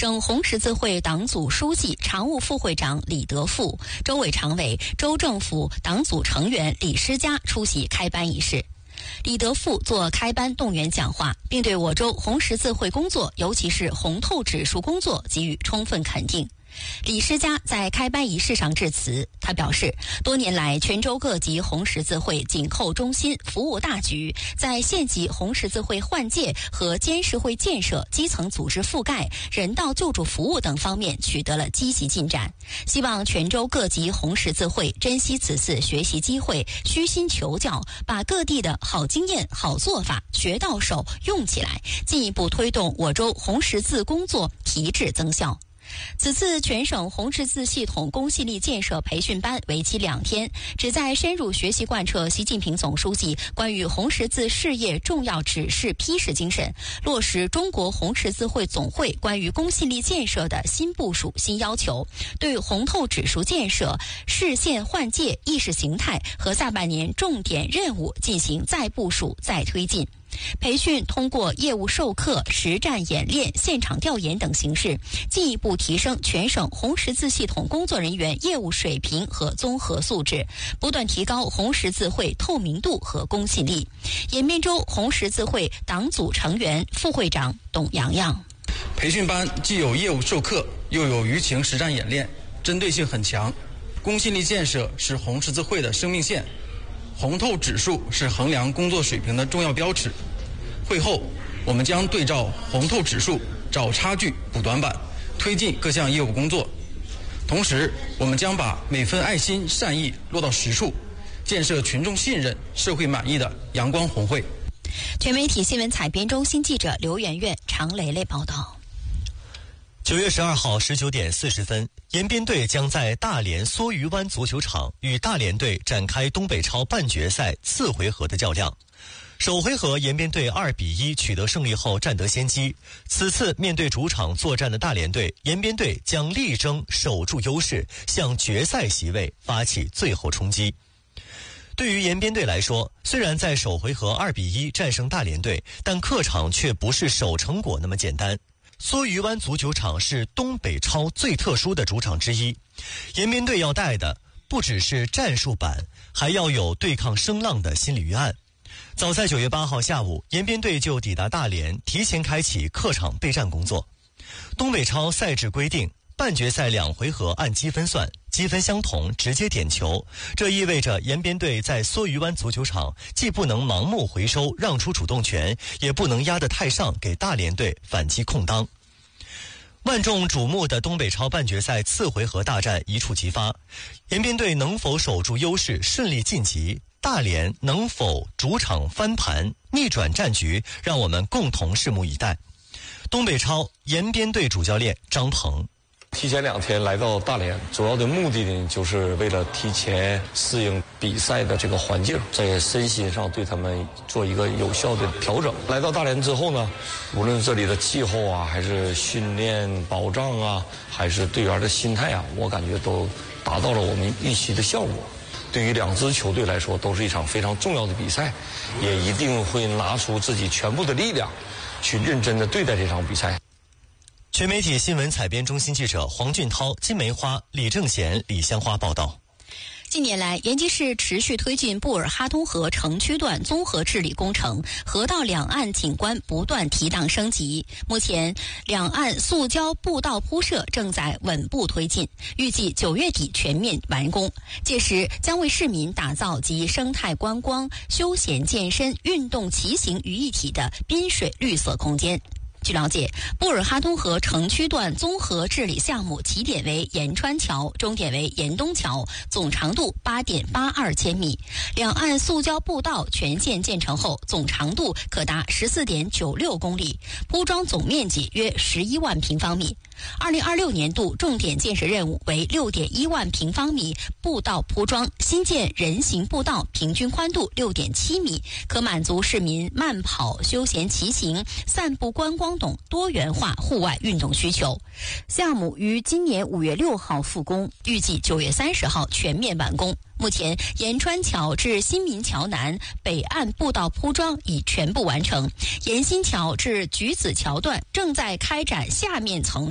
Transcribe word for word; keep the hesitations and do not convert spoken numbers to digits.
省红十字会党组书记、常务副会长李德富、州委常委、州政府党组成员李诗佳出席开班仪式。李德富做开班动员讲话，并对我州红十字会工作，尤其是红透指数工作给予充分肯定。李诗佳在开班仪式上致辞，他表示，多年来全州各级红十字会紧扣中心服务大局，在县级红十字会换届和监事会建设、基层组织覆盖、人道救助服务等方面取得了积极进展。希望全州各级红十字会珍惜此次学习机会，虚心求教，把各地的好经验、好做法学到手、用起来，进一步推动我州红十字工作提质增效。此次全省红十字系统公信力建设培训班为期两天，旨在深入学习贯彻习近平总书记关于红十字事业重要指示批示精神，落实中国红十字会总会关于公信力建设的新部署、新要求，对红透指数建设、市县换届意识形态和下半年重点任务进行再部署、再推进。培训通过业务授课、实战演练、现场调研等形式，进一步提升全省红十字系统工作人员业务水平和综合素质，不断提高红十字会透明度和公信力。延边州红十字会党组成员、副会长董洋洋： 培训班既有业务授课，又有舆情实战演练，针对性很强。公信力建设是红十字会的生命线，红透指数是衡量工作水平的重要标尺。会后，我们将对照红透指数找差距、补短板，推进各项业务工作。同时，我们将把每份爱心善意落到实处，建设群众信任、社会满意的阳光红会。 全媒体新闻采编中心记者刘媛媛、常蕾蕾报道。 九月十二号十九点四十分，延边队将在大连梭鱼湾足球场与大连队展开东北超半决赛次回合的较量。首回合延边队二比一取得胜利后占得先机，此次面对主场作战的大连队，延边队将力争守住优势，向决赛席位发起最后冲击。对于延边队来说，虽然在首回合二比一战胜大连队，但客场却不是守成果那么简单。梭鱼湾足球场是东北超最特殊的主场之一，延边队要带的不只是战术板，还要有对抗声浪的心理预案。早在九月八号下午，延边队就抵达大连，提前开启客场备战工作。东北超赛制规定，半决赛两回合按积分算，积分相同直接点球。这意味着延边队在梭鱼湾足球场既不能盲目回收让出主动权，也不能压得太上给大连队反击空当。万众瞩目的东北超半决赛次回合大战一触即发，延边队能否守住优势顺利晋级，大连能否主场翻盘逆转战局，让我们共同拭目以待。东北超延边队主教练张鹏： 提前两天来到大连，主要的目的呢，就是为了提前适应比赛的这个环境，在身心上对他们做一个有效的调整。来到大连之后呢，无论这里的气候啊，还是训练保障啊，还是队员的心态啊，我感觉都达到了我们预期的效果。对于两支球队来说，都是一场非常重要的比赛，也一定会拿出自己全部的力量，去认真的对待这场比赛。 全媒体新闻采编中心记者黄俊涛、金梅花、李正贤、李香花报道。 近年来，延吉市持续推进布尔哈通河城区段综合治理工程，河道两岸景观不断提档升级。目前，两岸塑胶步道铺设正在稳步推进，预计九月底全面完工。届时将为市民打造集生态观光、休闲健身、运动骑行于一体的滨水绿色空间。据了解，布尔哈通河城区段综合治理项目起点为延川桥，终点为延东桥，总长度 八点八二千米。两岸塑胶步道全线建成后，总长度可达 十四点九六公里，铺装总面积约十一万平方米。二零二六年度重点建设任务为 六点一万平方米步道铺装，新建人行步道，平均宽度 六点七米，可满足市民慢跑、休闲骑行、散步观光等多元化户外运动需求。项目于今年五月六号复工，预计九月三十号全面完工。目前，延川桥至新民桥南北岸步道铺装已全部完成，延新桥至橘子桥段正在开展下面层